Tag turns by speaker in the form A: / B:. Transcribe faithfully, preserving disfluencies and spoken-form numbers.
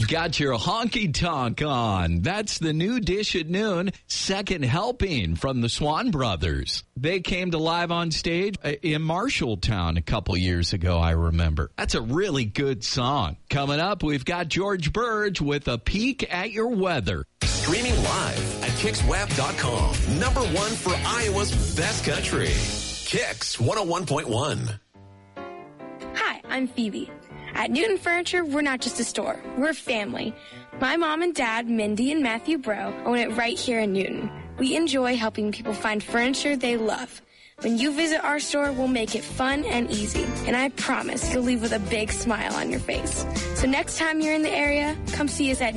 A: Got your honky tonk on. That's the new dish at noon, Second Helping from the Swan Brothers. They came to live on stage in Marshalltown a couple years ago, I remember. That's a really good song. Coming up, we've got George Burge with a peek at your weather.
B: Streaming live at Kix Web dot com. Number one for Iowa's best country. Kix one oh one point one.
C: Hi, I'm Phoebe. At Newton Furniture, we're not just a store. We're a family. My mom and dad, Mindy and Matthew Bro, own it right here in Newton. We enjoy helping people find furniture they love. When you visit our store, we'll make it fun and easy. And I promise you'll leave with a big smile on your face. So next time you're in the area, come see us at